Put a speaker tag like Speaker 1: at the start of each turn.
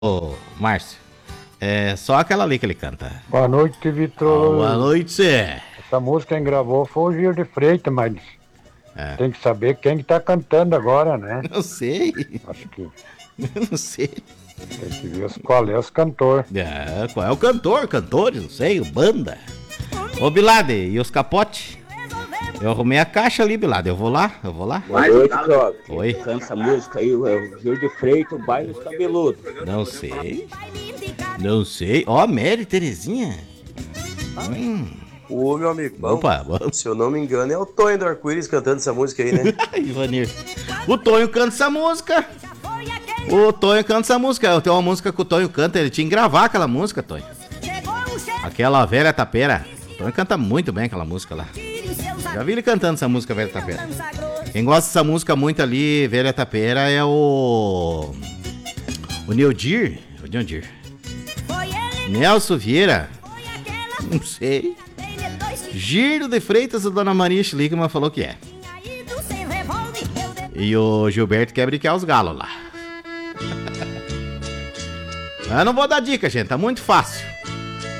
Speaker 1: Ô, Márcio, é só aquela ali que ele canta.
Speaker 2: Boa noite, Vitor.
Speaker 1: Boa noite.
Speaker 2: Essa música quem gravou foi o Gil de Freitas, mas tem que saber quem tá cantando agora, né?
Speaker 1: Não sei.
Speaker 2: Acho que
Speaker 1: Não sei.
Speaker 2: tem que ver qual é os cantores.
Speaker 1: Qual é o cantor? Cantores, não sei, banda. Ô, Bilade, e os capotes? Eu arrumei a caixa ali, Bilade. Eu vou lá.
Speaker 3: Boa noite, Clóvis.
Speaker 1: Oi.
Speaker 3: Canta essa música aí, é o Gil de Freitas, o baile dos cabeludos.
Speaker 1: Não sei. Não sei. Ó, Mary Terezinha.
Speaker 4: Ô, meu amigo, bom,
Speaker 1: Opa, vamos.
Speaker 4: se eu não me engano, é o Tonho do Arco-Íris cantando essa música aí, né?
Speaker 1: Ivanir. O Tonho canta essa música. O Tonho canta essa música. Tem uma música que o Tonho canta, ele tinha que gravar aquela música, Tonho. Aquela Velha Tapera. O Tonho canta muito bem aquela música lá. Já vi ele cantando essa música, Velha Tapera. Quem gosta dessa música muito ali, Velha Tapera, é o Neodir. O Neodir. Nelson Vieira. Não sei. Giro de Freitas, a Dona Maria Schlickman falou que é. E o Gilberto quer brincar os galos lá. Eu não vou dar dica, gente, tá muito fácil.